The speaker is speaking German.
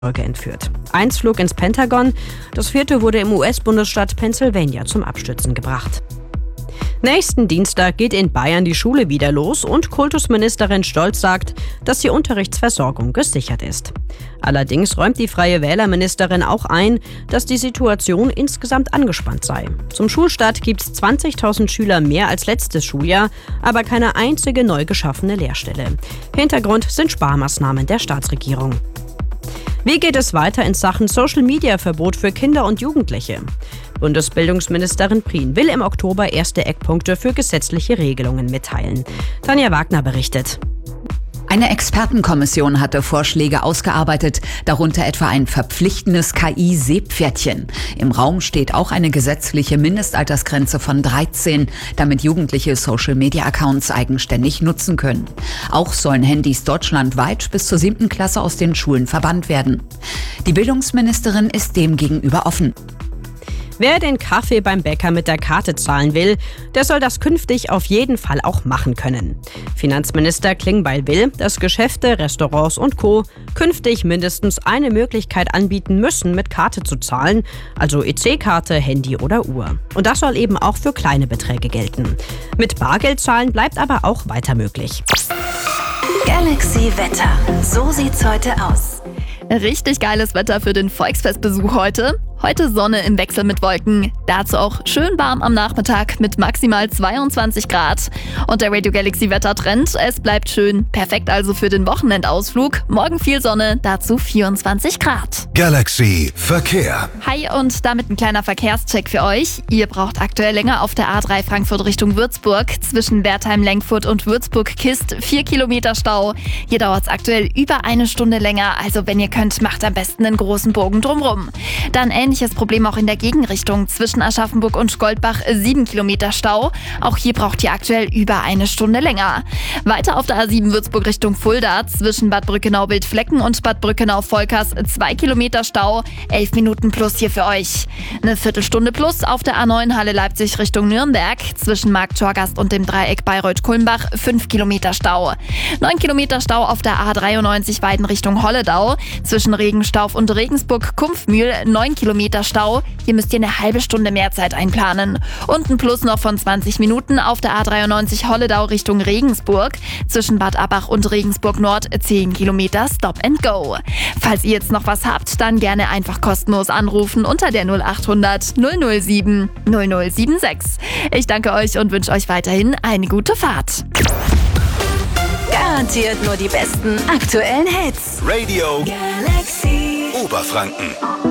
entführt. 1 flog ins Pentagon, das 4. wurde im US-Bundesstaat Pennsylvania zum Abstürzen gebracht. Nächsten Dienstag geht in Bayern die Schule wieder los und Kultusministerin Stolz sagt, dass die Unterrichtsversorgung gesichert ist. Allerdings räumt die Freie Wählerministerin auch ein, dass die Situation insgesamt angespannt sei. Zum Schulstart gibt es 20.000 Schüler mehr als letztes Schuljahr, aber keine einzige neu geschaffene Lehrstelle. Hintergrund sind Sparmaßnahmen der Staatsregierung. Wie geht es weiter in Sachen Social-Media-Verbot für Kinder und Jugendliche? Bundesbildungsministerin Prien will im Oktober erste Eckpunkte für gesetzliche Regelungen mitteilen. Tanja Wagner berichtet. Eine Expertenkommission hatte Vorschläge ausgearbeitet, darunter etwa ein verpflichtendes KI-Seepferdchen. Im Raum steht auch eine gesetzliche Mindestaltersgrenze von 13, damit Jugendliche Social-Media-Accounts eigenständig nutzen können. Auch sollen Handys deutschlandweit bis zur 7. Klasse aus den Schulen verbannt werden. Die Bildungsministerin ist dem gegenüber offen. Wer den Kaffee beim Bäcker mit der Karte zahlen will, der soll das künftig auf jeden Fall auch machen können. Finanzminister Klingbeil will, dass Geschäfte, Restaurants und Co. künftig mindestens eine Möglichkeit anbieten müssen, mit Karte zu zahlen, also EC-Karte, Handy oder Uhr. Und das soll eben auch für kleine Beträge gelten. Mit Bargeld zahlen bleibt aber auch weiter möglich. Galaxy Wetter. So sieht's heute aus. Richtig geiles Wetter für den Volksfestbesuch heute. Heute Sonne im Wechsel mit Wolken. Dazu auch schön warm am Nachmittag mit maximal 22 Grad. Und der Radio Galaxy Wettertrend, es bleibt schön. Perfekt also für den Wochenendausflug. Morgen viel Sonne, dazu 24 Grad. Galaxy Verkehr. Hi und damit ein kleiner Verkehrscheck für euch. Ihr braucht aktuell länger auf der A3 Frankfurt Richtung Würzburg. Zwischen Wertheim-Lenkfurt und Würzburg-Kist 4 Kilometer Stau. Hier dauert es aktuell über 1 Stunde länger. Also wenn ihr könnt, macht am besten einen großen Bogen drumrum. Dann ähnliches Problem auch in der Gegenrichtung. Zwischen Aschaffenburg und Goldbach 7 Kilometer Stau. Auch hier braucht ihr aktuell über 1 Stunde länger. Weiter auf der A7 Würzburg Richtung Fulda. Zwischen Bad Brückenau-Wildflecken und Bad Brückenau-Volkers 2 Kilometer Stau. 11 Minuten plus hier für euch. Eine Viertelstunde plus auf der A9 Halle Leipzig Richtung Nürnberg. Zwischen Markt-Torgast und dem Dreieck Bayreuth-Kulmbach 5 Kilometer Stau. 9 Kilometer Stau auf der A93 Weiden Richtung Holledau. Zwischen Regenstauf und Regensburg-Kumpfmühl 9 Kilometer Stau. Hier müsst ihr eine halbe Stunde mehr Zeit einplanen. Und ein Plus noch von 20 Minuten auf der A93 Holledau Richtung Regensburg. Zwischen Bad Abbach und Regensburg Nord 10 Kilometer Stop and Go. Falls ihr jetzt noch was habt, dann gerne einfach kostenlos anrufen unter der 0800 007 0076. Ich danke euch und wünsche euch weiterhin eine gute Fahrt. Garantiert nur die besten aktuellen Hits. Radio Galaxy Oberfranken.